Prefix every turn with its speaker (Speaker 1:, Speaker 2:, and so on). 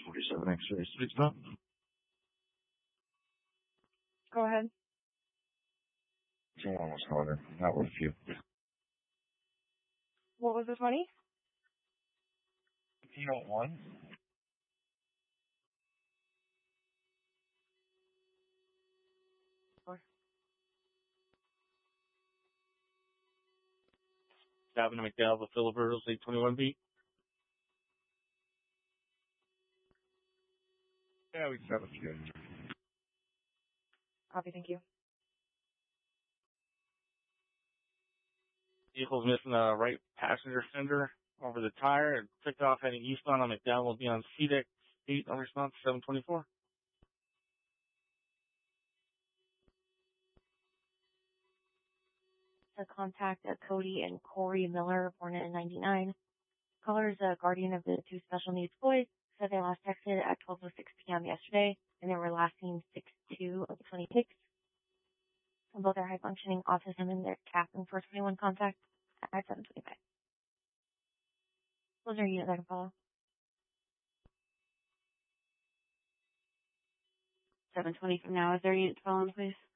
Speaker 1: 47 X-ray. Street stop.
Speaker 2: Go ahead.
Speaker 1: Someone was calling. Not with you.
Speaker 2: What was the 20?
Speaker 1: 1501.
Speaker 3: Avenue McDowell with Filiberto's 821B.
Speaker 1: Yeah, we can have a few.
Speaker 2: Copy, thank you.
Speaker 3: Vehicle's missing a right passenger fender over the tire and picked off heading eastbound on McDowell will be on CDEC 8 on response 724.
Speaker 2: To contact Cody and Corey Miller, born in 99. Caller is a guardian of the two special needs boys. Said they last texted at 12:06 p.m. yesterday, and they were last seen 6/2 of 26. And both are high-functioning autism in their CAP and 421 contact at 7:25. Those are units I can follow. 7:20 from now. Is there units following, please?